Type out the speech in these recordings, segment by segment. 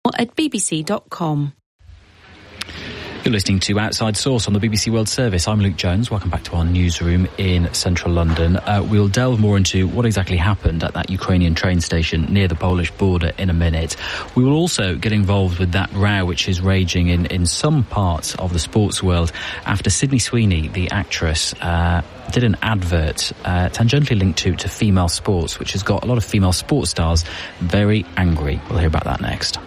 at bbc.com. You're listening to Outside Source on the BBC World Service. I'm Luke Jones. Welcome back to our newsroom in central London. We'll delve more into what exactly happened at that Ukrainian train station near the Polish border in a minute. We will also get involved with that row which is raging in some parts of the sports world after Sydney Sweeney, the actress, did an advert tangentially linked to female sports, which has got a lot of female sports stars very angry. We'll hear about that next.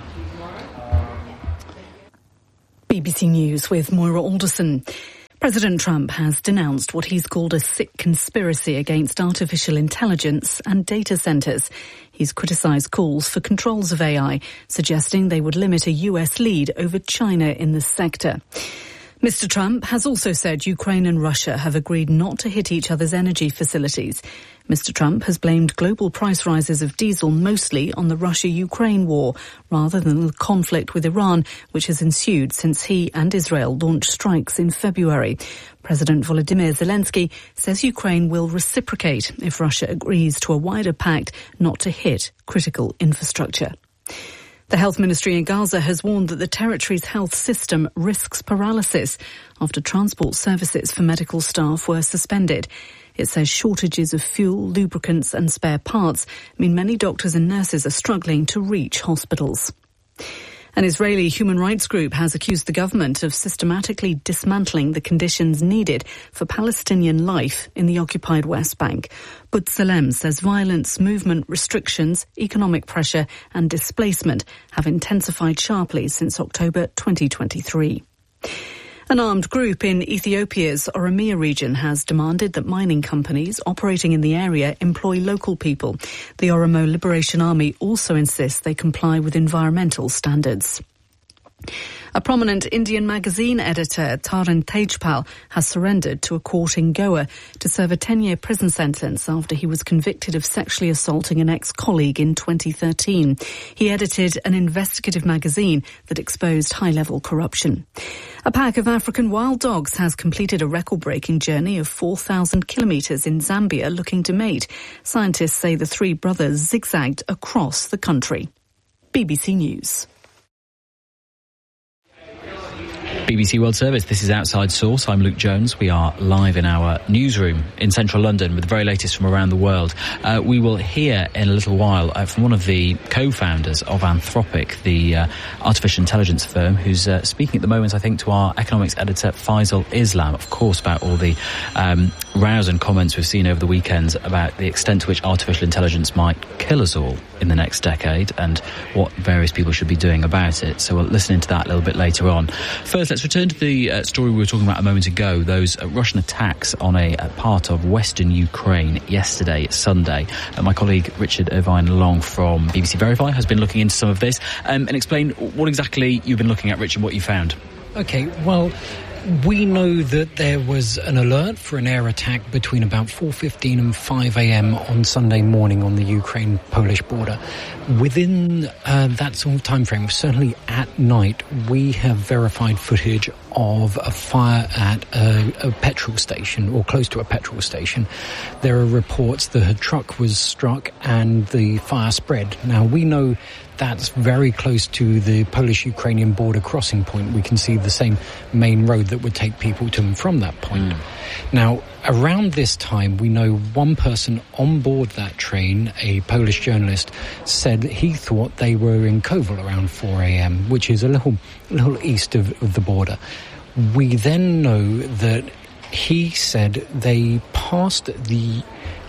BBC News with Moira Alderson. President Trump has denounced what he's called a sick conspiracy against artificial intelligence and data centres. He's criticised calls for controls of AI, suggesting they would limit a US lead over China in this sector. Mr. Trump has also said Ukraine and Russia have agreed not to hit each other's energy facilities. Mr. Trump has blamed global price rises of diesel mostly on the Russia-Ukraine war, rather than the conflict with Iran, which has ensued since he and Israel launched strikes in February. President Volodymyr Zelensky says Ukraine will reciprocate if Russia agrees to a wider pact not to hit critical infrastructure. The Health Ministry in Gaza has warned that the territory's health system risks paralysis after transport services for medical staff were suspended. It says shortages of fuel, lubricants and spare parts mean many doctors and nurses are struggling to reach hospitals. An Israeli human rights group has accused the government of systematically dismantling the conditions needed for Palestinian life in the occupied West Bank. B'Tselem says violence, movement restrictions, economic pressure and displacement have intensified sharply since October 2023. An armed group in Ethiopia's Oromia region has demanded that mining companies operating in the area employ local people. The Oromo Liberation Army also insists they comply with environmental standards. A prominent Indian magazine editor, Taran Tejpal, has surrendered to a court in Goa to serve a 10-year prison sentence after he was convicted of sexually assaulting an ex-colleague in 2013. He edited an investigative magazine that exposed high-level corruption. A pack of African wild dogs has completed a record-breaking journey of 4,000 kilometres in Zambia looking to mate. Scientists say the three brothers zigzagged across the country. BBC News. BBC World Service, this is Outside Source. I'm Luke Jones. We are live in our newsroom in central London with the very latest from around the world. We will hear in a little while from one of the co-founders of Anthropic, the artificial intelligence firm, who's speaking at the moment, I think, to our economics editor, Faisal Islam, of course, about all the rows and comments we've seen over the weekends about the extent to which artificial intelligence might kill us all in the next decade and what various people should be doing about it. So we'll listen into that a little bit later on. First, let's return to the story we were talking about a moment ago, those Russian attacks on a part of western Ukraine yesterday, Sunday. My colleague Richard Irvine Long from BBC Verify has been looking into some of this and explain what exactly you've been looking at, Richard, what you found. Okay, well, we know that there was an alert for an air attack between about 4:15 and 5 a.m. on Sunday morning on the Ukraine-Polish border. Within that sort of time frame, certainly at night, we have verified footage of a fire at a petrol station or close to a petrol station. There are reports that a truck was struck and the fire spread. Now, we know that's very close to the Polish-Ukrainian border crossing point. We can see the same main road that would take people to and from that point. Now, around this time, we know one person on board that train, a Polish journalist, said he thought they were in Kovel around 4 a.m., which is a little east of the border. We then know that he said they passed the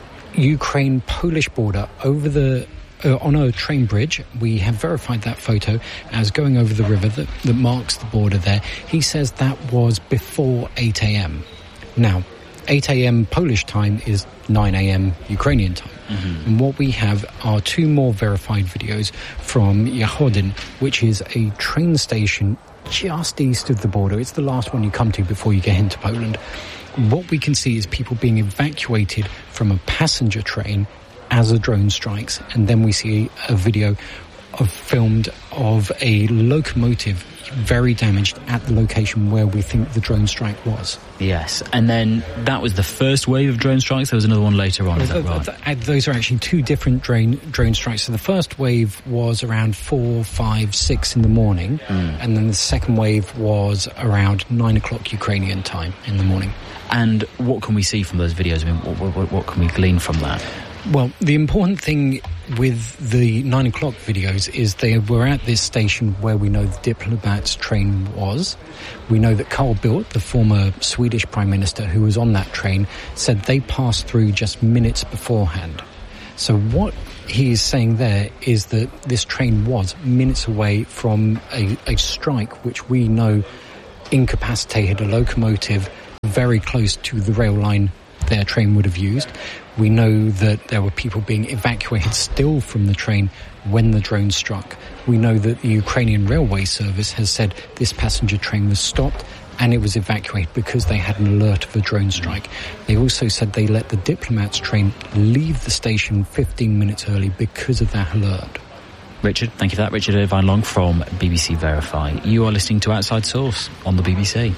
Ukraine-Polish border over the on a train bridge. We have verified that photo as going over the river that marks the border there. He says that was before 8 a.m. Now, 8 a.m. Polish time is 9 a.m. Ukrainian time. And what we have are two more verified videos from Yachodin, which is a train station just east of the border. It's the last one you come to before you get into Poland. What we can see is people being evacuated from a passenger train as a drone strikes, and then we see a video filmed of a locomotive very damaged at the location where we think the drone strike was. Yes, and then that was the first wave of drone strikes. There was another one later on, is that right? Those are actually two different drone strikes. So the first wave was around 4, 5, 6 in the morning, and then the second wave was around 9 o'clock Ukrainian time in the morning. And what can we see from those videos? I mean, what can we glean from that? Well, the important thing with the 9 o'clock videos is they were at this station where we know the Diplomats train was. We know that Carl Bildt, the former Swedish Prime Minister who was on that train, said they passed through just minutes beforehand. So what he is saying there is that this train was minutes away from a strike which we know incapacitated a locomotive very close to the rail line their train would have used. We know that there were people being evacuated still from the train when the drone struck. We know that the Ukrainian railway service has said this passenger train was stopped and it was evacuated because they had an alert of a drone strike. They also said they let the Diplomats train leave the station 15 minutes early because of that alert. Richard, thank you for that. Richard Irvine Long from BBC Verify. You are listening to Outside Source on the BBC.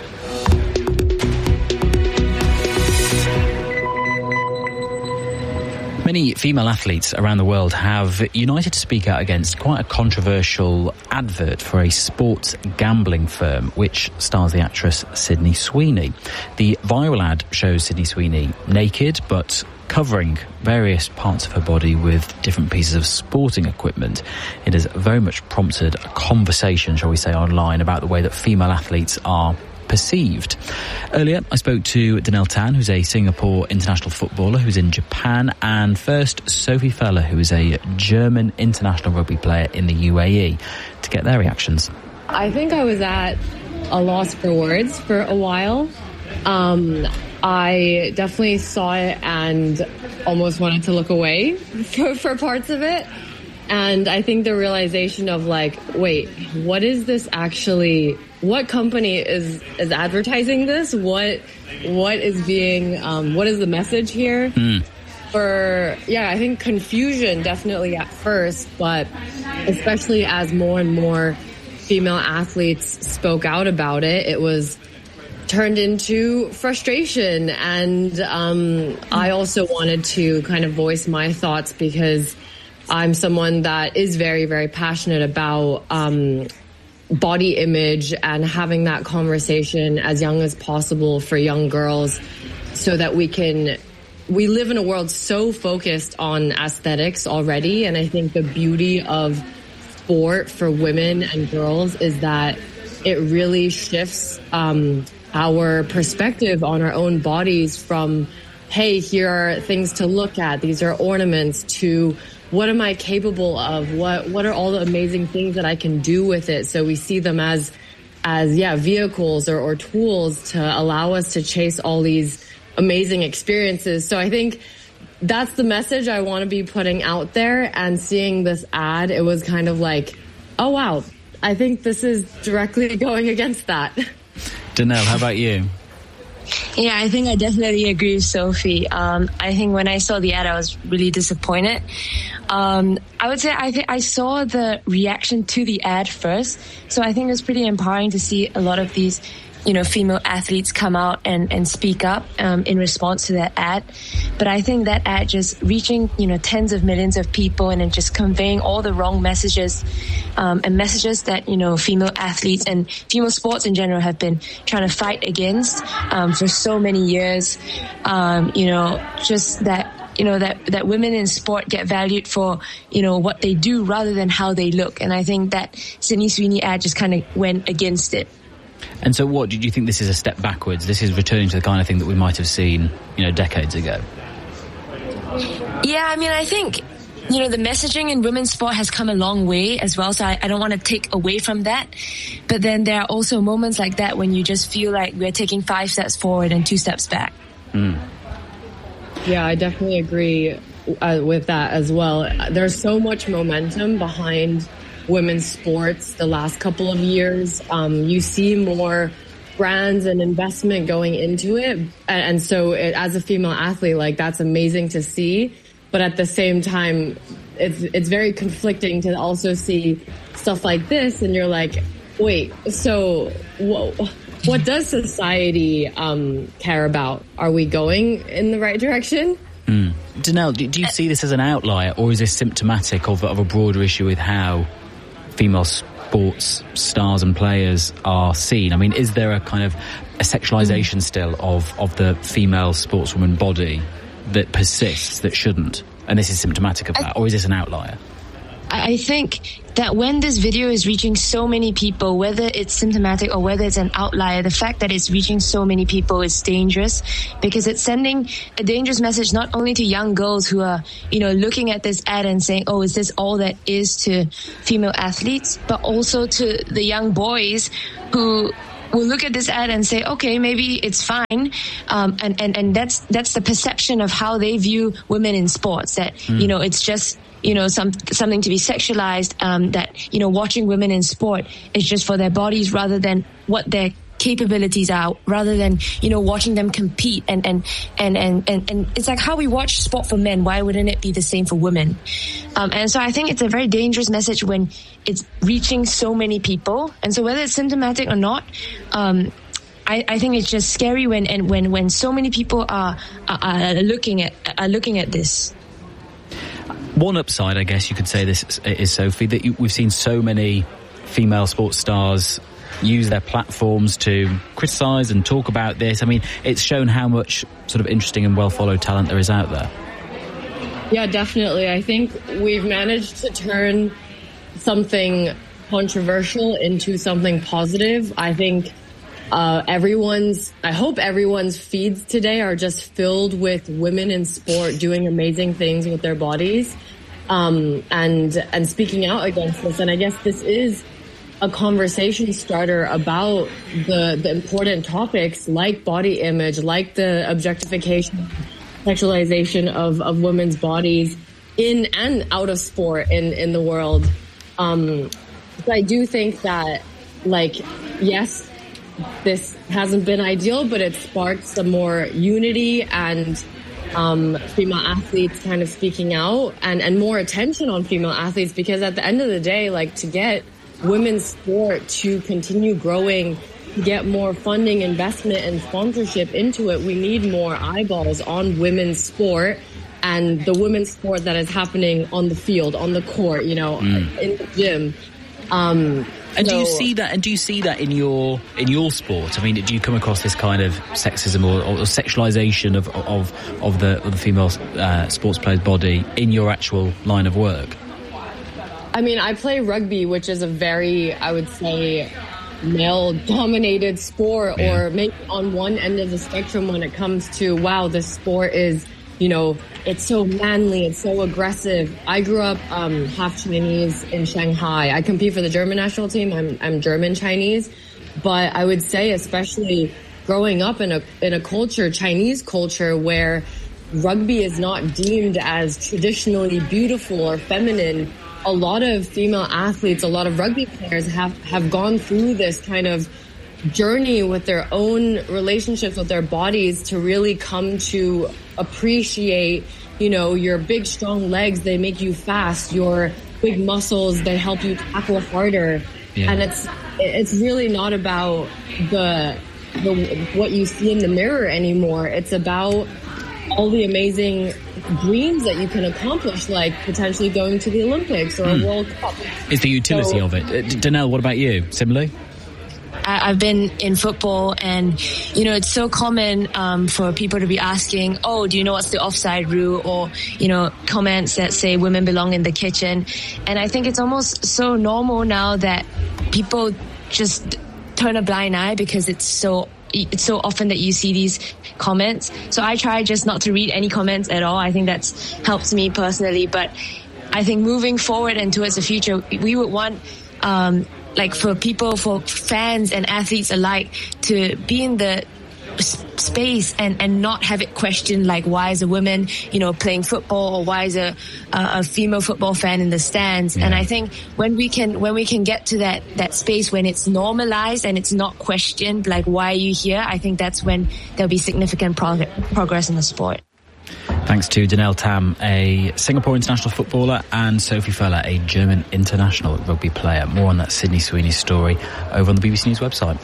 Many female athletes around the world have united to speak out against quite a controversial advert for a sports gambling firm which stars the actress Sydney Sweeney. The viral ad shows Sydney Sweeney naked but covering various parts of her body with different pieces of sporting equipment. It has very much prompted a conversation, shall we say, online about the way that female athletes are perceived. Earlier, I spoke to Danielle Tan, who's a Singapore international footballer who's in Japan, and first Sophie Feller, who is a German international rugby player in the UAE, to get their reactions. I think I was at a loss for words for a while. I definitely saw it and almost wanted to look away for parts of it. And I think the realization of like, wait, what is this actually? What company is advertising this? What is being? What is the message here? I think confusion definitely at first, but especially as more and more female athletes spoke out about it, it was turned into frustration. And I also wanted to kind of voice my thoughts because I'm someone that is very, very passionate about body image and having that conversation as young as possible for young girls so that we live in a world so focused on aesthetics already. And I think the beauty of sport for women and girls is that it really shifts our perspective on our own bodies from, hey, here are things to look at, these are ornaments, to what am I capable of? What are all the amazing things that I can do with it? So we see them as vehicles or tools to allow us to chase all these amazing experiences. So I think that's the message I want to be putting out there. And seeing this ad, it was kind of like, oh wow, I think this is directly going against that. Danelle, how about you? Yeah, I think I definitely agree with Sophie. I think when I saw the ad, I was really disappointed. I would say I saw the reaction to the ad first. So I think it's pretty empowering to see a lot of these, female athletes come out and speak up in response to that ad. But I think that ad just reaching, tens of millions of people and then just conveying all the wrong messages and messages that, female athletes and female sports in general have been trying to fight against for so many years. Just that that women in sport get valued for, what they do rather than how they look. And I think that Sydney Sweeney ad just kind of went against it. And so what, did you think this is a step backwards? This is returning to the kind of thing that we might have seen, decades ago? Yeah, I think, the messaging in women's sport has come a long way as well, so I don't want to take away from that. But then there are also moments like that when you just feel like we're taking 5 steps forward and 2 steps back. Yeah, I definitely agree with that as well. There's so much momentum behind women's sports the last couple of years. You see more brands and investment going into it. And so as a female athlete, that's amazing to see. But at the same time, it's very conflicting to also see stuff like this, and you're like, wait, so what does society care about? Are we going in the right direction? Danelle, do you see this as an outlier, or is this symptomatic of a broader issue with how female sports stars and players are seen? I mean, is there a kind of a sexualization still of the female sportswoman body that persists, that shouldn't? And this is symptomatic of that, or is this an outlier? I think that when this video is reaching so many people, whether it's symptomatic or whether it's an outlier, the fact that it's reaching so many people is dangerous, because it's sending a dangerous message not only to young girls who are, looking at this ad and saying, oh, is this all that is to female athletes, but also to the young boys who will look at this ad and say, okay, maybe it's fine. And that's the perception of how they view women in sports, that, it's just, something to be sexualized, that, watching women in sport is just for their bodies rather than what their capabilities are, rather than, watching them compete. And it's like how we watch sport for men. Why wouldn't it be the same for women? And so I think it's a very dangerous message when it's reaching so many people. And so whether it's symptomatic or not, I think it's just scary when so many people are looking at this. One upside, I guess you could say this is, Sophie, that we've seen so many female sports stars use their platforms to criticise and talk about this. I mean, it's shown how much sort of interesting and well-followed talent there is out there. Yeah, definitely. I think we've managed to turn something controversial into something positive. I think I hope everyone's feeds today are just filled with women in sport doing amazing things with their bodies, and speaking out against this. And I guess this is a conversation starter about the important topics like body image, like the objectification, sexualization of women's bodies in and out of sport in the world. So I do think that, yes, this hasn't been ideal, but it sparked some more unity and female athletes kind of speaking out and more attention on female athletes, because at the end of the day, to get women's sport to continue growing, get more funding, investment, and sponsorship into it, we need more eyeballs on women's sport and the women's sport that is happening on the field, on the court, in the gym. And do you see that? And do you see that in your sport? I mean, do you come across this kind of sexism or sexualization of the female sports player's body in your actual line of work? I mean, I play rugby, which is a very, I would say, male-dominated sport, or maybe on one end of the spectrum when it comes to, wow, this sport is, it's so manly, it's so aggressive. I grew up half Chinese in Shanghai. I compete for the German national team. I'm German Chinese, but I would say, especially growing up in a culture, Chinese culture, where rugby is not deemed as traditionally beautiful or feminine, a lot of female athletes, a lot of rugby players have gone through this kind of journey with their own relationships with their bodies to really come to appreciate, your big, strong legs, they make you fast. Your big muscles, they help you tackle harder. Yeah. And it's really not about the what you see in the mirror anymore. It's about all the amazing dreams that you can accomplish, like potentially going to the Olympics or a World Cup. It's the utility of it. Danelle, what about you? Similarly? I've been in football, and it's so common for people to be asking, oh, do you know what's the offside rule, or comments that say women belong in the kitchen. And I think it's almost so normal now that people just turn a blind eye because it's so often that you see these comments. So I try just not to read any comments at all. I think that's helped me personally. But I think moving forward and towards the future, we would want for people, for fans and athletes alike, to be in the space and not have it questioned, like, why is a woman playing football, or why is a female football fan in the stands. And I think when we can get to that space when it's normalized and it's not questioned, like, why are you here, I think that's when there'll be significant progress in the sport. Thanks to Danielle Tam, a Singapore international footballer, and Sophie Föhler, a German international rugby player. More on that Sydney Sweeney story over on the BBC News website.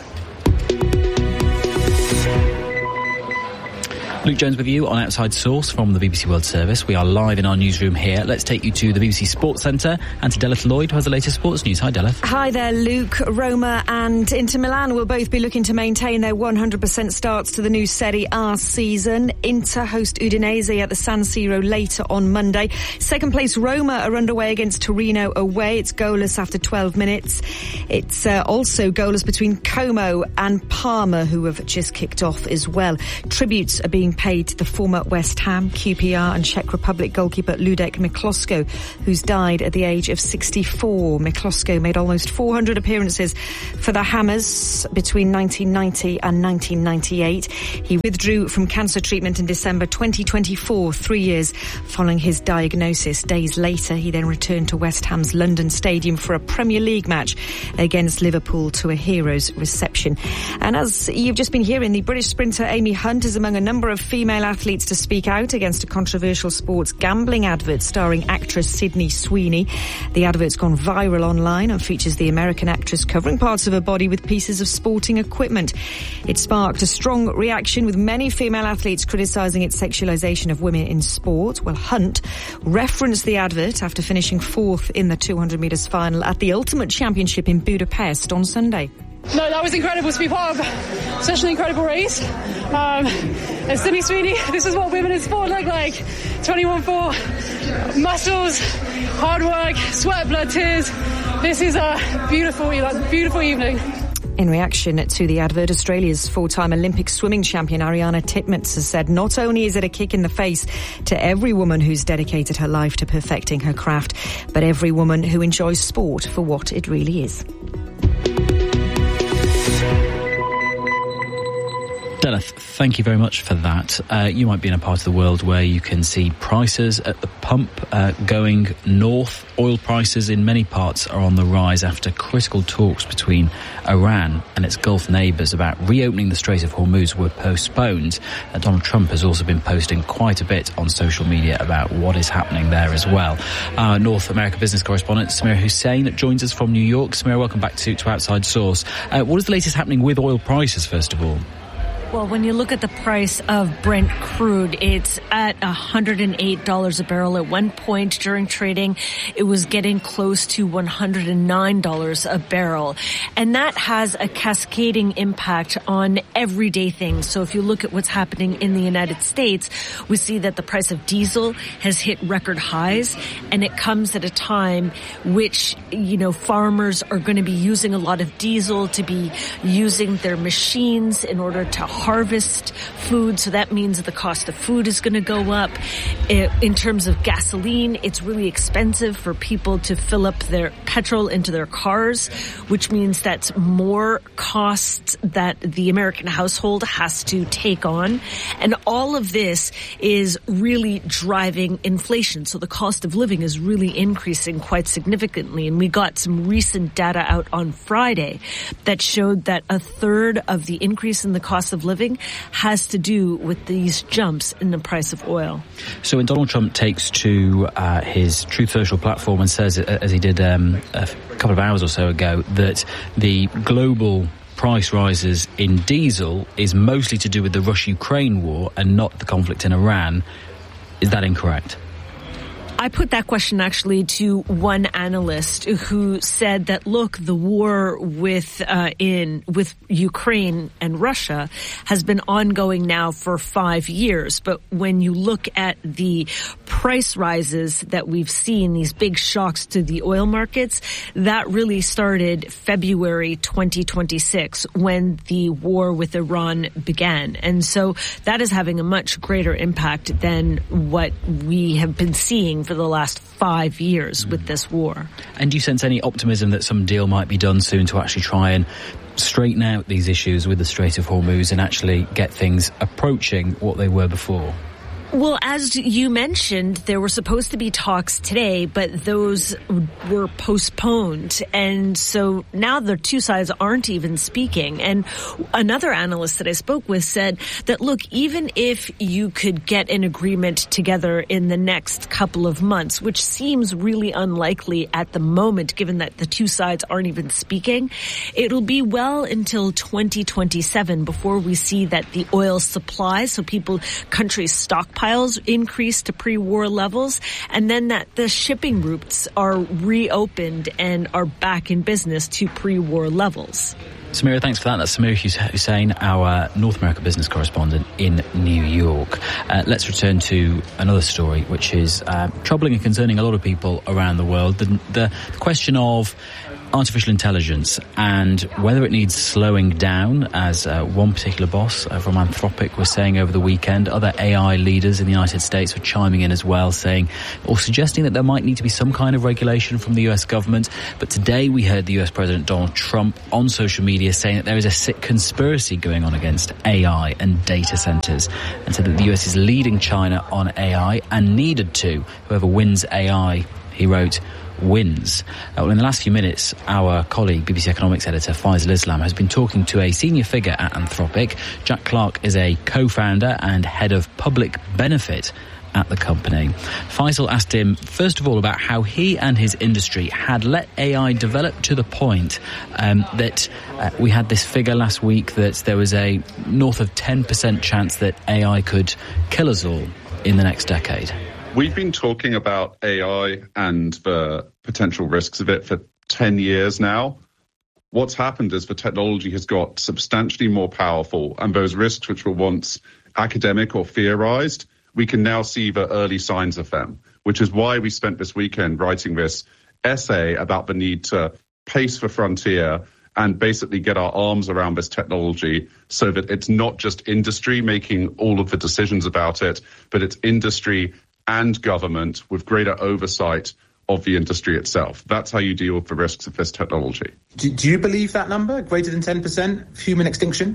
Luke Jones with you on Outside Source from the BBC World Service. We are live in our newsroom here. Let's take you to the BBC Sports Centre and to Delith Lloyd, who has the latest sports news. Hi, Delith. Hi there, Luke. Roma and Inter Milan will both be looking to maintain their 100% starts to the new Serie A season. Inter host Udinese at the San Siro later on Monday. Second place Roma are underway against Torino away. It's goalless after 12 minutes. It's also goalless between Como and Parma, who have just kicked off as well. Tributes are being paid to the former West Ham, QPR and Czech Republic goalkeeper Ludek Miklosko, who's died at the age of 64. Miklosko made almost 400 appearances for the Hammers between 1990 and 1998. He withdrew from cancer treatment in December 2024, 3 years following his diagnosis. Days later, he then returned to West Ham's London Stadium for a Premier League match against Liverpool to a hero's reception. And as you've just been hearing, the British sprinter Amy Hunt is among a number of female athletes to speak out against a controversial sports gambling advert starring actress Sydney Sweeney. The advert's gone viral online and features the American actress covering parts of her body with pieces of sporting equipment. It sparked a strong reaction, with many female athletes criticising its sexualisation of women in sport. Well, Hunt referenced the advert after finishing fourth in the 200 metres final at the Ultimate Championship in Budapest on Sunday. No, that was incredible to be part of such an incredible race. And Sydney Sweeney, this is what women in sport look like. 21-4, muscles, hard work, sweat, blood, tears. This is a beautiful evening. In reaction to the advert, Australia's four-time Olympic swimming champion Ariana Titmuts has said not only is it a kick in the face to every woman who's dedicated her life to perfecting her craft, but every woman who enjoys sport for what it really is. Delith, thank you very much for that. You might be in a part of the world where you can see prices at the pump going north. Oil prices in many parts are on the rise after critical talks between Iran and its Gulf neighbours about reopening the Strait of Hormuz were postponed. Donald Trump has also been posting quite a bit on social media about what is happening there as well. Our North America business correspondent Samira Hussein joins us from New York. Samira, welcome back to Outside Source. What is the latest happening with oil prices, first of all? Well, when you look at the price of Brent crude, it's at $108 a barrel. At one point during trading, it was getting close to $109 a barrel. And that has a cascading impact on everyday things. So if you look at what's happening in the United States, we see that the price of diesel has hit record highs, and it comes at a time which, farmers are going to be using a lot of diesel to be using their machines in order to harvest food, so that means that the cost of food is going to go up. In terms of gasoline, it's really expensive for people to fill up their petrol into their cars, which means that's more costs that the American household has to take on. And all of this is really driving inflation. So the cost of living is really increasing quite significantly. And we got some recent data out on Friday that showed that a third of the increase in the cost of living has to do with these jumps in the price of oil. So when Donald Trump takes to his Truth Social platform and says, as he did a couple of hours or so ago, that the global price rises in diesel is mostly to do with the Russia-Ukraine war and not the conflict in Iran, is that incorrect? I put that question actually to one analyst who said that, look, the war with Ukraine and Russia has been ongoing now for 5 years. But when you look at the price rises that we've seen, these big shocks to the oil markets, that really started February 2026 when the war with Iran began. And so that is having a much greater impact than what we have been seeing for the last 5 years with this war. And do you sense any optimism that some deal might be done soon to actually try and straighten out these issues with the Strait of Hormuz and actually get things approaching what they were before? Well, as you mentioned, there were supposed to be talks today, but those were postponed. And so now the two sides aren't even speaking. And another analyst that I spoke with said that, look, even if you could get an agreement together in the next couple of months, which seems really unlikely at the moment, given that the two sides aren't even speaking, it'll be well until 2027 before we see that the oil supply, so countries stockpiles increase to pre-war levels, and then that the shipping routes are reopened and are back in business to pre-war levels. Samira, thanks for that. That's Samira Hussain, our North America business correspondent in New York. Let's return to another story, which is troubling and concerning a lot of people around the world. The question of artificial intelligence and whether it needs slowing down, as one particular boss from Anthropic was saying over the weekend. Other AI leaders in the United States were chiming in as well, saying or suggesting that there might need to be some kind of regulation from the US government. But today we heard the US President Donald Trump on social media saying that there is a sick conspiracy going on against AI and data centers, and said that the US is leading China on AI and needed to. Whoever wins AI, he wrote, wins. Well, in the last few minutes, our colleague, BBC Economics editor Faisal Islam, has been talking to a senior figure at Anthropic. Jack Clark is a co-founder and head of public benefit at the company. Faisal asked him, first of all, about how he and his industry had let AI develop to the point that we had this figure last week that there was a north of 10% chance that AI could kill us all in the next decade. We've been talking about AI and the potential risks of it for 10 years now. What's happened is the technology has got substantially more powerful, and those risks which were once academic or theorized, we can now see the early signs of them, which is why we spent this weekend writing this essay about the need to pace the frontier and basically get our arms around this technology so that it's not just industry making all of the decisions about it, but it's industry and government with greater oversight of the industry itself. That's how you deal with the risks of this technology. Do you believe that number, greater than 10% human extinction?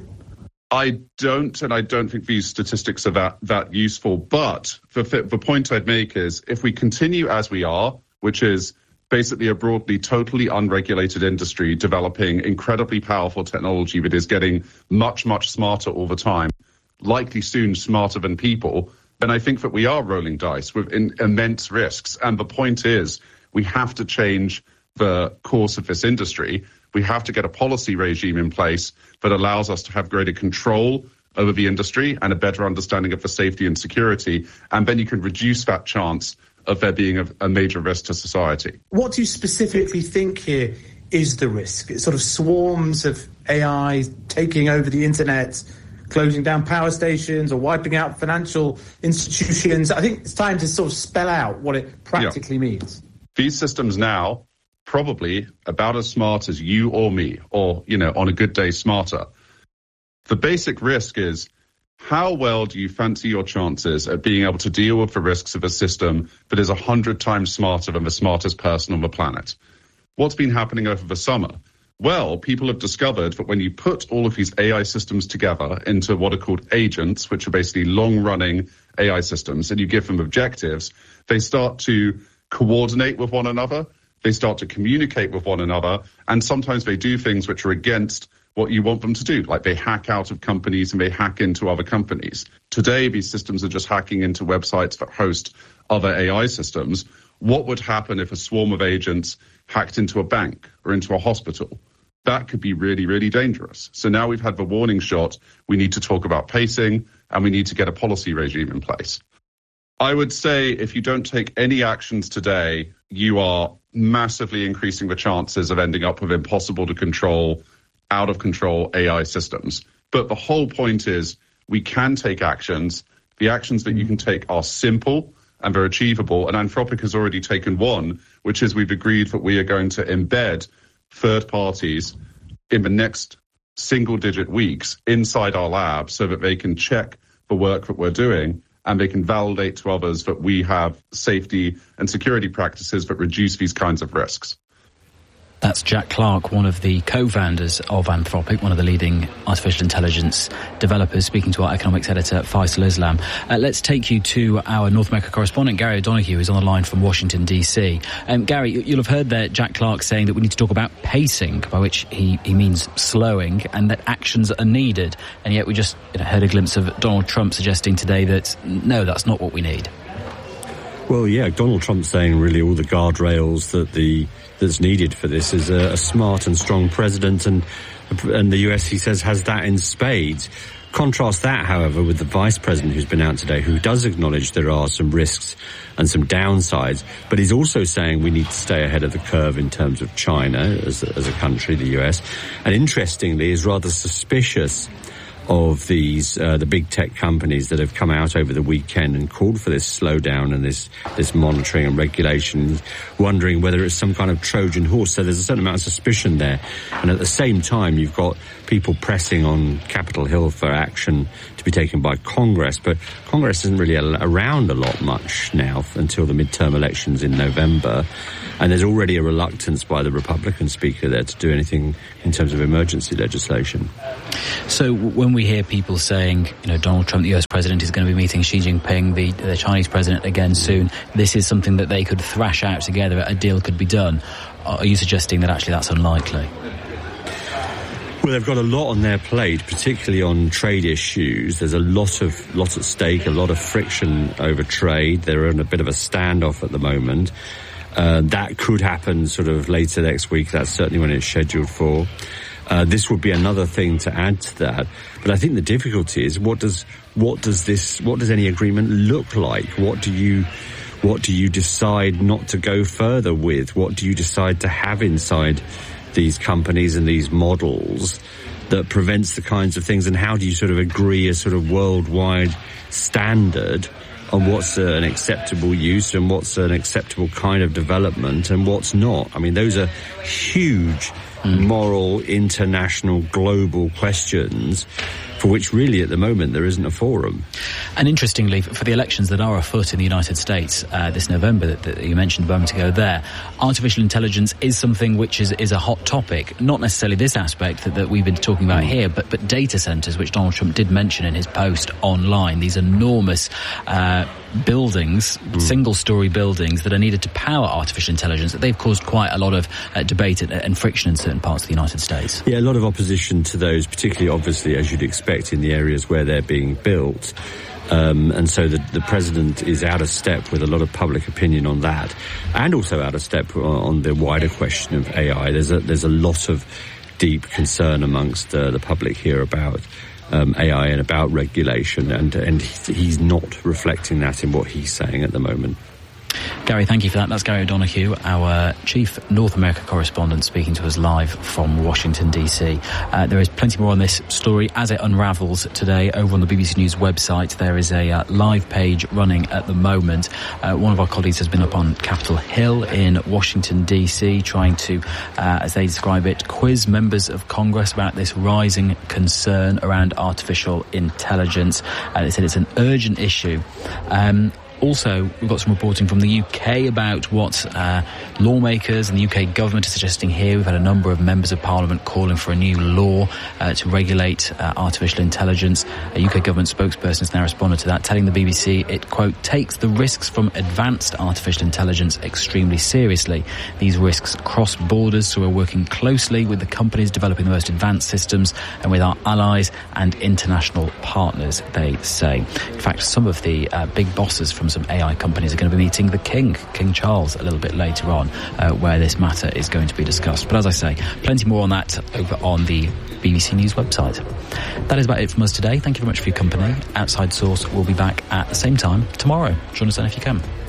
I don't, and I don't think these statistics are that useful. But the point I'd make is if we continue as we are, which is basically a broadly totally unregulated industry developing incredibly powerful technology that is getting much, much smarter all the time, likely soon smarter than people, and I think that we are rolling dice with immense risks. And the point is, we have to change the course of this industry. We have to get a policy regime in place that allows us to have greater control over the industry and a better understanding of the safety and security. And then you can reduce that chance of there being a major risk to society. What do you specifically think here is the risk? It's sort of swarms of AI taking over the internet, closing down power stations or wiping out financial institutions. I think it's time to sort of spell out what it practically means. These systems now, probably about as smart as you or me, or, on a good day, smarter. The basic risk is, how well do you fancy your chances at being able to deal with the risks of a system that is 100 times smarter than the smartest person on the planet? What's been happening over the summer? Well, people have discovered that when you put all of these AI systems together into what are called agents, which are basically long-running AI systems, and you give them objectives, they start to coordinate with one another, they start to communicate with one another, and sometimes they do things which are against what you want them to do, like they hack out of companies and they hack into other companies. Today, these systems are just hacking into websites that host other AI systems. What would happen if a swarm of agents hacked into a bank or into a hospital? That could be really, really dangerous. So now we've had the warning shot. We need to talk about pacing and we need to get a policy regime in place. I would say if you don't take any actions today, you are massively increasing the chances of ending up with impossible to control, out of control AI systems. But the whole point is we can take actions. The actions that you can take are simple and they're achievable. And Anthropic has already taken one, which is we've agreed that we are going to embed third parties in the next single-digit weeks inside our lab so that they can check the work that we're doing and they can validate to others that we have safety and security practices that reduce these kinds of risks. That's Jack Clark, one of the co-founders of Anthropic, one of the leading artificial intelligence developers, speaking to our economics editor, Faisal Islam. Let's take you to our North America correspondent, Gary O'Donoghue, who's on the line from Washington, D.C. Gary, you'll have heard there Jack Clark saying that we need to talk about pacing, by which he means slowing, and that actions are needed. And yet we just heard a glimpse of Donald Trump suggesting today that, no, that's not what we need. Well, yeah, Donald Trump's saying really all the guardrails that's needed for this is a smart and strong president, and the US, he says, has that in spades. Contrast that, however, with the vice president who's been out today, who does acknowledge there are some risks and some downsides, but he's also saying we need to stay ahead of the curve in terms of China as a country, the US, and interestingly is rather suspicious of these the big tech companies that have come out over the weekend and called for this slowdown and this monitoring and regulation, wondering whether it's some kind of Trojan horse. So there's a certain amount of suspicion there. And at the same time, you've got people pressing on Capitol Hill for action to be taken by Congress. But Congress isn't really around a lot much now until the midterm elections in November. And there's already a reluctance by the Republican speaker there to do anything in terms of emergency legislation. So when we hear people saying, Donald Trump, the US president, is going to be meeting Xi Jinping, the Chinese president, again soon, this is something that they could thrash out together, a deal could be done. Are you suggesting that actually that's unlikely? Well, they've got a lot on their plate, particularly on trade issues. There's a lot at stake, a lot of friction over trade. They're in a bit of a standoff at the moment. That could happen sort of later next week. That's certainly when it's scheduled for. This would be another thing to add to that. But I think the difficulty is what does any agreement look like? What do you decide not to go further with? What do you decide to have inside these companies and these models that prevents the kinds of things? And how do you sort of agree a sort of worldwide standard on what's an acceptable use and what's an acceptable kind of development and what's not? I mean, those are huge moral, international, global questions for which really at the moment there isn't a forum. And interestingly, for the elections that are afoot in the United States this November that you mentioned a moment ago there, artificial intelligence is something which is a hot topic. Not necessarily this aspect that we've been talking about here, but data centres, which Donald Trump did mention in his post online, these enormous buildings, single-storey buildings that are needed to power artificial intelligence, that they've caused quite a lot of debate and friction in certain parts of the United States. Yeah, a lot of opposition to those, particularly obviously, as you'd expect, in the areas where they're being built. And so the president is out of step with a lot of public opinion on that, and also out of step on the wider question of AI. There's a lot of deep concern amongst the public here about AI and about regulation, and he's not reflecting that in what he's saying at the moment. Gary, thank you for that. That's Gary O'Donoghue, our chief North America correspondent, speaking to us live from Washington, D.C. There is plenty more on this story as it unravels today over on the BBC News website. There is a live page running at the moment. One of our colleagues has been up on Capitol Hill in Washington, D.C., trying to, as they describe it, quiz members of Congress about this rising concern around artificial intelligence. They said it's an urgent issue. Also, we've got some reporting from the UK about what lawmakers and the UK government are suggesting here. We've had a number of members of Parliament calling for a new law to regulate artificial intelligence. A UK government spokesperson has now responded to that, telling the BBC it, quote, takes the risks from advanced artificial intelligence extremely seriously. These risks cross borders, so we're working closely with the companies developing the most advanced systems and with our allies and international partners, they say. In fact, some of the big bosses from some AI companies are going to be meeting the King Charles, a little bit later on, where this matter is going to be discussed. But as I say, plenty more on that over on the BBC News website. That is about it from us today. Thank you very much for your company. Outside Source will be back at the same time tomorrow. Join us then if you can.